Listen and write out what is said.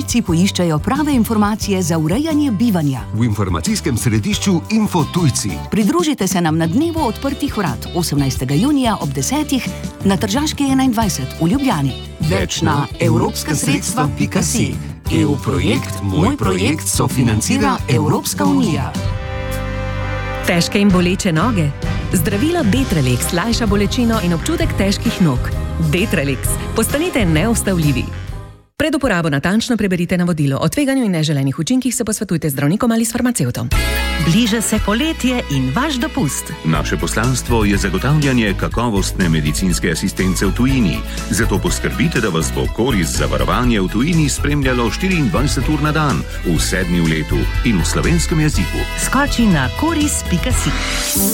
tujci poiščejo prave informacije za urejanje bivanja. V informacijskem središču Info Tujci. Pridružite se nam na dnevu odprtih vrat 18. junija ob 10. na Tržaški 21 v Ljubljani. Več na evropskasredstva.si. EU projekt Moj projekt sofinancira Evropska unija. Težke in boleče noge? Zdravilo Detralex lajša bolečino in občutek težkih nog. Detralex. Postanite neustavljivi. Pred uporabo natančno preberite navodilo. O tveganju in neželenih učinkih se posvetujte z zdravnikom ali s farmacevtom. Bliža se poletje in vaš dopust. Naše poslanstvo je zagotavljanje kakovostne medicinske asistence v tujini. Zato poskrbite, da vas bo korist zavarovanja v tujini spremljalo 24 ur na dan, v 7 v letu in v slovenskem jeziku. Skoči na koris.si.